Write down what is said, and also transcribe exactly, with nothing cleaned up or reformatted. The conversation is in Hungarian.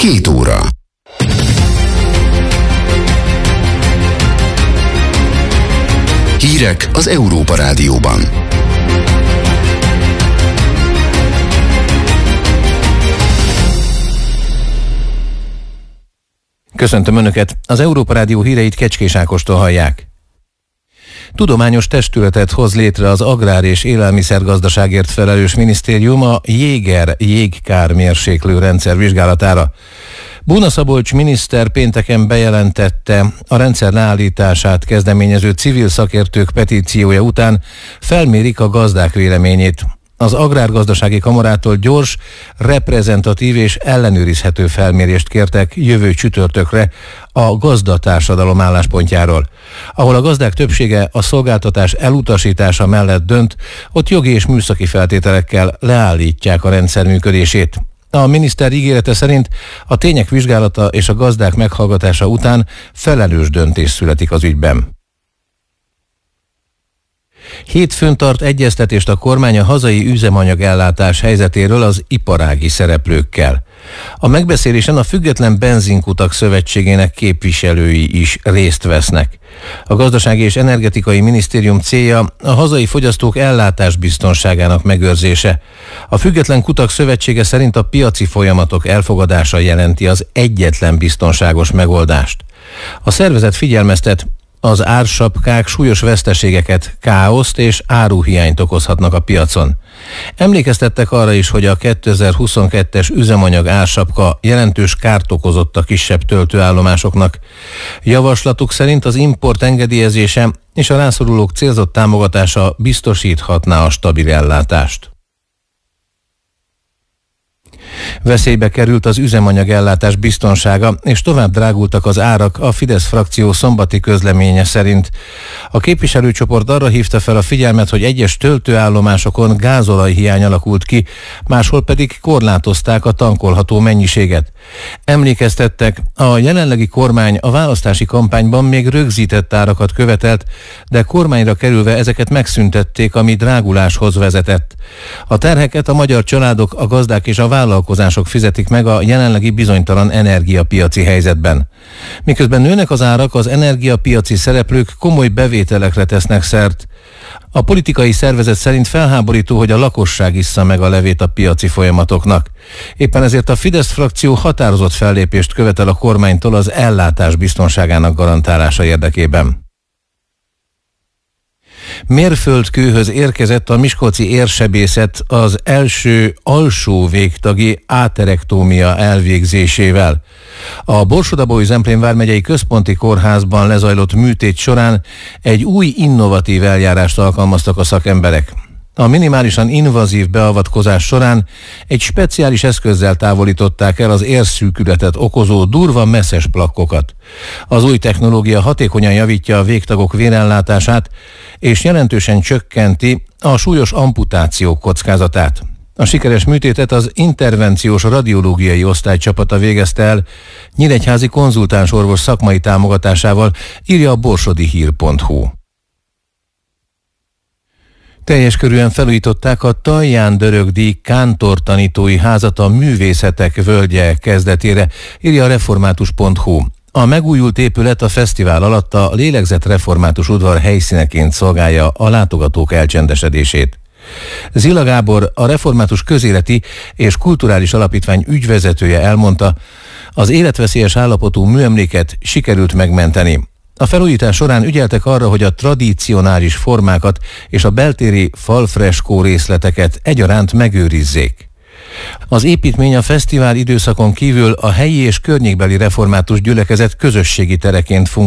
Két óra. Hírek az Európa Rádióban. Köszöntöm Önöket! Az Európa Rádió híreit Kecskés Ákostól hallják. Tudományos testületet hoz létre az Agrár- és Élelmiszergazdaságért felelős minisztérium a Jéger jégkármérséklő rendszer vizsgálatára. Bóna Szabolcs miniszter pénteken bejelentette, a rendszer leállítását kezdeményező civil szakértők petíciója után felmérik a gazdák véleményét. Az Agrárgazdasági Kamarától gyors, reprezentatív és ellenőrizhető felmérést kértek jövő csütörtökre a gazdatársadalom álláspontjáról. Ahol a gazdák többsége a szolgáltatás elutasítása mellett dönt, ott jogi és műszaki feltételekkel leállítják a rendszer működését. A miniszter ígérete szerint a tények vizsgálata és a gazdák meghallgatása után felelős döntés születik az ügyben. Hétfőn tart egyeztetést a kormány a hazai üzemanyagellátás helyzetéről az iparági szereplőkkel. A megbeszélésen a Független Benzinkutak Szövetségének képviselői is részt vesznek. A Gazdasági és Energetikai Minisztérium célja a hazai fogyasztók ellátásbiztonságának megőrzése. A Független Kutak Szövetsége szerint a piaci folyamatok elfogadása jelenti az egyetlen biztonságos megoldást. A szervezet figyelmeztet, az ársapkák súlyos veszteségeket, káoszt és áruhiányt okozhatnak a piacon. Emlékeztettek arra is, hogy a kétezer-huszonkettes üzemanyag ársapka jelentős kárt okozott a kisebb töltőállomásoknak. Javaslatuk szerint az import engedélyezése és a rászorulók célzott támogatása biztosíthatná a stabil ellátást. Veszélybe került az üzemanyagellátás biztonsága, és tovább drágultak az árak a Fidesz frakció szombati közleménye szerint. A képviselőcsoport arra hívta fel a figyelmet, hogy egyes töltőállomásokon gázolajhiány alakult ki, máshol pedig korlátozták a tankolható mennyiséget. Emlékeztettek, a jelenlegi kormány a választási kampányban még rögzített árakat követelt, de kormányra kerülve ezeket megszüntették, ami dráguláshoz vezetett. A terheket a magyar családok, a gazdák és a vállalkozások fizetik meg a jelenlegi bizonytalan energiapiaci helyzetben. Miközben nőnek az árak, az energiapiaci szereplők komoly bevételekre tesznek szert. A politikai szervezet szerint felháborító, hogy a lakosság issza meg a levét a piaci folyamatoknak. Éppen ezért a Fidesz frakció határozott fellépést követel a kormánytól az ellátás biztonságának garantálása érdekében. Mérföldkőhöz érkezett a miskolci érsebészet az első alsó végtagi áterektómia elvégzésével. A Borsod-Abaúj-Zemplén vármegyei központi kórházban lezajlott műtét során egy új innovatív eljárást alkalmaztak a szakemberek. A minimálisan invazív beavatkozás során egy speciális eszközzel távolították el az érszűkületet okozó durva messzes plakkokat. Az új technológia hatékonyan javítja a végtagok vérellátását, és jelentősen csökkenti a súlyos amputációk kockázatát. A sikeres műtétet az intervenciós radiológiai osztály csapata végezte el, nyíregyházi konzultáns orvos szakmai támogatásával, írja a borsodi hír pont hu. Teljes körűen felújították a Talján Dörögdíj kántortanítói házat a Művészetek Völgye kezdetére, írja a református pont hu. A megújult épület a fesztivál alatt a Lélegzett Református Udvar helyszíneként szolgálja a látogatók elcsendesedését. Zila Gábor, a Református Közéleti és Kulturális Alapítvány ügyvezetője elmondta, az életveszélyes állapotú műemléket sikerült megmenteni. A felújítás során ügyeltek arra, hogy a tradicionális formákat és a beltéri falfreskó részleteket egyaránt megőrizzék. Az építmény a fesztivál időszakon kívül a helyi és környékbeli református gyülekezet közösségi tereként funkcionál.